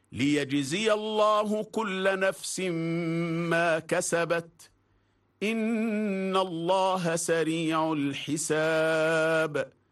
ليجزي الله كل نفس ما كسبت، إن الله سريع الحساب.